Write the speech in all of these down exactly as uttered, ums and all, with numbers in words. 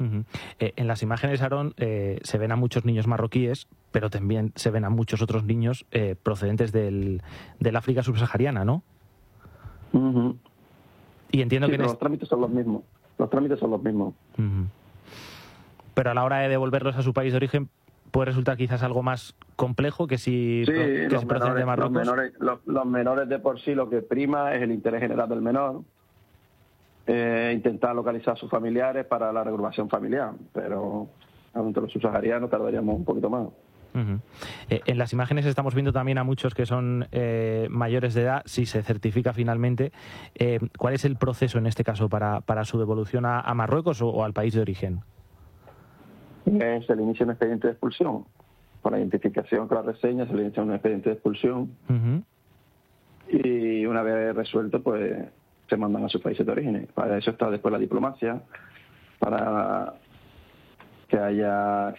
Uh-huh. Eh, en las imágenes, Aarón, eh, se ven a muchos niños marroquíes, pero también se ven a muchos otros niños eh, procedentes del, del África subsahariana, ¿no? Uh-huh. Y entiendo sí, que... Pero en los trámites son los mismos. Los trámites son los mismos. Uh-huh. Pero a la hora de devolverlos a su país de origen puede resultar quizás algo más complejo que si, sí, que los si proceden de menores, Marruecos. Los menores, los, los menores de por sí lo que prima es el interés general del menor. Eh, intentar localizar a sus familiares para la reagrupación familiar, pero entre los subsaharianos tardaríamos un poquito más. Uh-huh. Eh, en las imágenes estamos viendo también a muchos que son eh, mayores de edad, si se certifica finalmente. Eh, ¿Cuál es el proceso en este caso para, para su devolución a, a Marruecos o, o al país de origen? Es el inicio de un expediente de expulsión. Con la identificación, con la reseña, se le inicia un expediente de expulsión. Uh-huh. Y una vez resuelto, pues se mandan a sus países de origen. Para eso está después la diplomacia, para que haya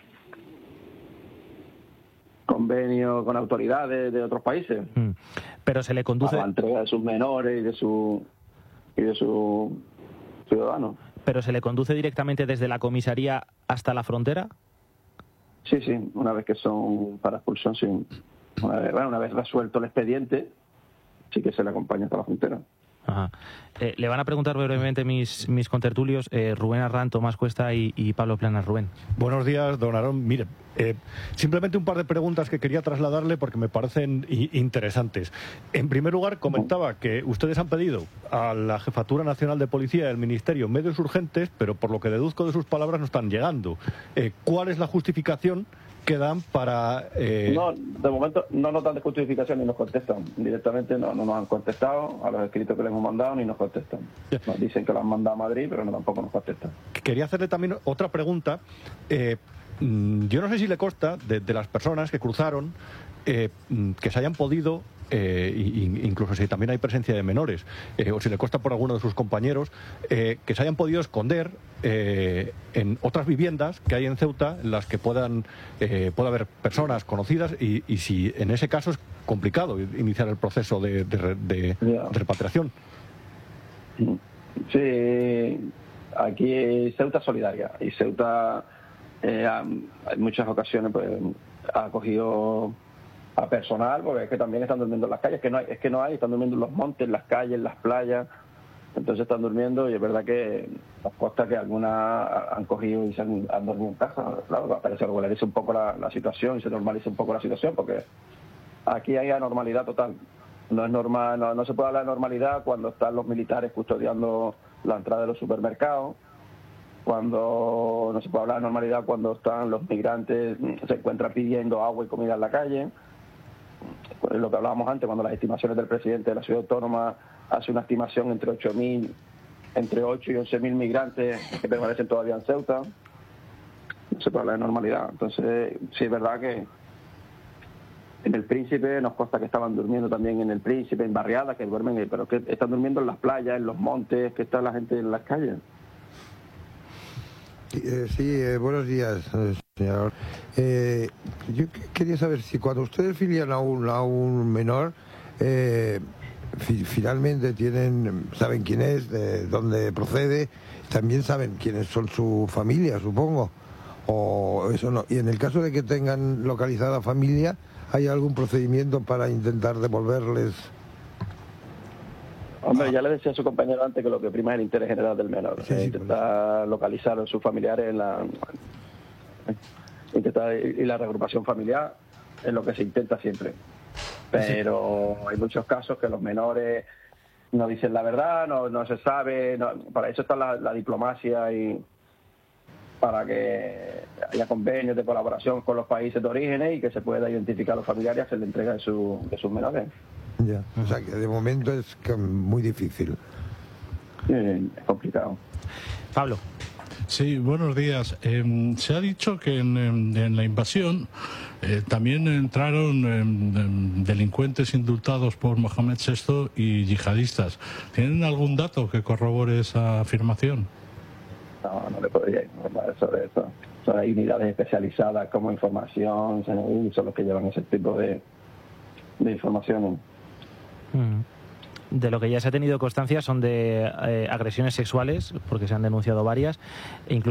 convenio con autoridades de otros países. Mm. Pero se le conduce... Para la entrega de sus menores y de su y de sus ciudadanos. ¿Pero se le conduce directamente desde la comisaría hasta la frontera? Sí, sí, una vez que son para expulsión, sí. Una vez, bueno, una vez resuelto el expediente, sí que se le acompaña hasta la frontera. Ajá. Eh, le van a preguntar brevemente mis, mis contertulios, eh, Rubén Arrán, Tomás Cuesta y, y Pablo Planas. Rubén. Buenos días, don Aarón. Mire, eh, simplemente un par de preguntas que quería trasladarle porque me parecen interesantes. En primer lugar, comentaba que ustedes han pedido a la Jefatura Nacional de Policía y al Ministerio medios urgentes, pero por lo que deduzco de sus palabras no están llegando. Eh, ¿Cuál es la justificación que dan para...? Eh... No, de momento no nos dan de justificación ni nos contestan. Directamente no, no nos han contestado a los escritos que les hemos mandado ni nos contestan. Nos dicen que lo han mandado a Madrid, pero no, tampoco nos contestan. Quería hacerle también otra pregunta. Eh, yo no sé si le consta de, de las personas que cruzaron eh, que se hayan podido... Eh, incluso si también hay presencia de menores, eh, o si le consta por alguno de sus compañeros, eh, que se hayan podido esconder eh, en otras viviendas que hay en Ceuta, en las que puedan eh, pueda haber personas conocidas, y, y si en ese caso es complicado iniciar el proceso de, de, de, de repatriación. Sí, aquí Ceuta es solidaria, y Ceuta eh, en muchas ocasiones pues ha acogido a personal, porque es que también están durmiendo en las calles, que no hay, es que no hay, están durmiendo en los montes, en las calles, en las playas, entonces están durmiendo, y es verdad que nos consta que algunas han cogido y se han, han dormido en casa, claro, para que se regularice un poco la, la situación y se normalice un poco la situación, porque aquí hay anormalidad total. No es normal, no, no se puede hablar de normalidad cuando están los militares custodiando la entrada de los supermercados, cuando no se puede hablar de normalidad cuando están los migrantes, se encuentran pidiendo agua y comida en la calle. Pues lo que hablábamos antes, cuando las estimaciones del presidente de la ciudad autónoma hace una estimación entre ocho mil, entre ocho y once mil migrantes que permanecen todavía en Ceuta, no se puede hablar de normalidad. Entonces, sí es verdad que en el Príncipe nos consta que estaban durmiendo también en el Príncipe, en barriadas, que duermen, pero que están durmiendo en las playas, en los montes, que está la gente en las calles. Eh, sí, eh, buenos días, eh, señor. Eh, yo quería saber si cuando ustedes filian a un, a un menor, eh, fi finalmente tienen, saben quién es, de dónde procede, también saben quiénes son su familia, supongo, o eso no. Y en el caso de que tengan localizada familia, ¿hay algún procedimiento para intentar devolverles? Hombre, ya le decía a su compañero antes que lo que prima es el interés general del menor. Sí, sí, intentar localizar a sus familiares en la... Intentar, y la reagrupación familiar es lo que se intenta siempre. Pero hay muchos casos que los menores no dicen la verdad, no, no se sabe. No, para eso está la, la diplomacia y para que haya convenios de colaboración con los países de origen y que se pueda identificar a los familiares y hacer la entrega de, su, de sus menores. Ya, o sea que de momento es muy difícil. Sí, es complicado. Pablo. Sí, buenos días. Eh, se ha dicho que en, en la invasión eh, también entraron eh, delincuentes indultados por Mohamed sexto y yihadistas. ¿Tienen algún dato que corrobore esa afirmación? No, no le podría informar sobre eso. Son hay unidades especializadas como información, son los que llevan ese tipo de, de información. De lo que ya se ha tenido constancia son de eh, agresiones sexuales, porque se han denunciado varias, e incluso